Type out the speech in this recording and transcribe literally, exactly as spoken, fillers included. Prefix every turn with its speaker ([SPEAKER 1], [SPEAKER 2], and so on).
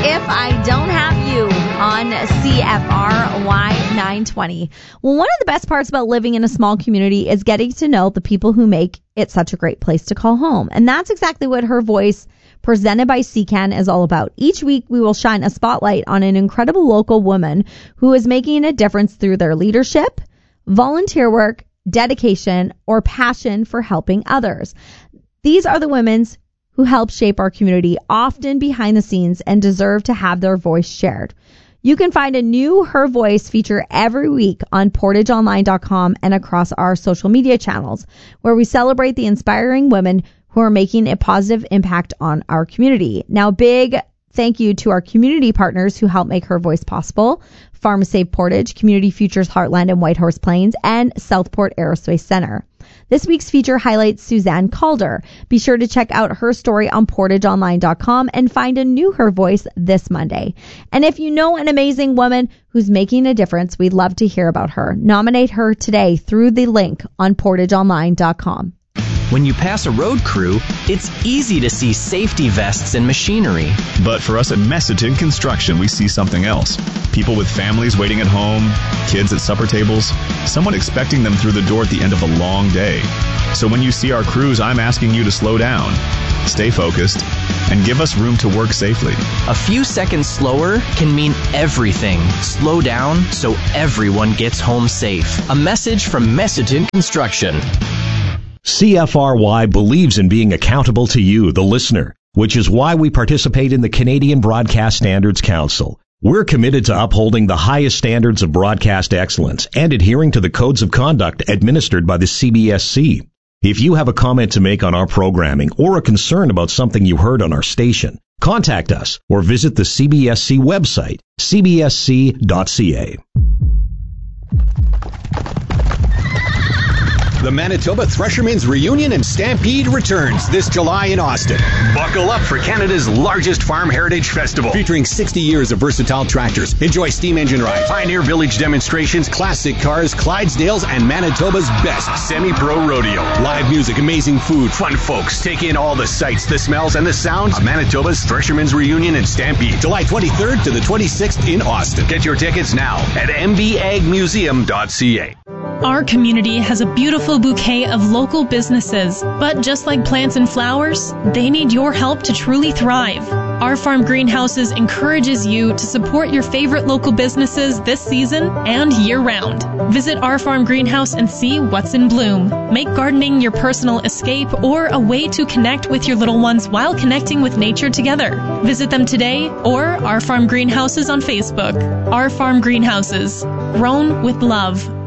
[SPEAKER 1] If I Don't Have You on C F R Y nine twenty. Well, one of the best parts about living in a small community is getting to know the people who make it such a great place to call home. And that's exactly what Her Voice, presented by C C A N, is all about. Each week, we will shine a spotlight on an incredible local woman who is making a difference through their leadership, volunteer work, dedication, or passion for helping others. These are the women who help shape our community, often behind the scenes, and deserve to have their voice shared. You can find a new Her Voice feature every week on portage online dot com and across our social media channels, where we celebrate the inspiring women who are making a positive impact on our community. Now, big thank you to our community partners who help make Her Voice possible: PharmaSave Portage, Community Futures Heartland and Whitehorse Plains, and Southport Aerospace Center. This week's feature highlights Suzanne Calder. Be sure to check out her story on portage online dot com and find a new Her Voice this Monday. And if you know an amazing woman who's making a difference, we'd love to hear about her. Nominate her today through the link on portage online dot com.
[SPEAKER 2] When you pass a road crew, it's easy to see safety vests and machinery.
[SPEAKER 3] But for us at Messiton Construction, we see something else. People with families waiting at home, kids at supper tables, someone expecting them through the door at the end of a long day. So when you see our crews, I'm asking you to slow down, stay focused, and give us room to work safely.
[SPEAKER 2] A few seconds slower can mean everything. Slow down so everyone gets home safe. A message from Messiton Construction.
[SPEAKER 4] C F R Y believes in being accountable to you, the listener, which is why we participate in the Canadian Broadcast Standards Council. We're committed to upholding the highest standards of broadcast excellence and adhering to the codes of conduct administered by the C B S C. If you have a comment to make on our programming or a concern about something you heard on our station, contact us or visit the C B S C website, c b s c dot c a.
[SPEAKER 5] The Manitoba Threshermen's Reunion and Stampede returns this July in Austin.
[SPEAKER 6] Buckle up for Canada's largest farm heritage festival.
[SPEAKER 5] Featuring sixty years of versatile tractors. Enjoy steam engine rides,
[SPEAKER 6] Pioneer Village demonstrations,
[SPEAKER 5] classic cars, Clydesdales, and Manitoba's best
[SPEAKER 6] semi-pro rodeo.
[SPEAKER 5] Live music, amazing food.
[SPEAKER 6] Fun folks, take in all the sights, the smells, and the sounds of Manitoba's Threshermen's Reunion and Stampede.
[SPEAKER 5] July twenty-third to the twenty-sixth in Austin.
[SPEAKER 6] Get your tickets now at m b ag museum dot c a.
[SPEAKER 7] Our community has a beautiful bouquet of local businesses, but just like plants and flowers, they need your help to truly thrive. Our Farm Greenhouses encourages you to support your favorite local businesses this season and year-round. Visit our Farm Greenhouse and see what's in bloom. Make gardening your personal escape or a way to connect with your little ones while connecting with nature together. Visit them today or Our Farm Greenhouses on Facebook. Our Farm Greenhouses, grown with love.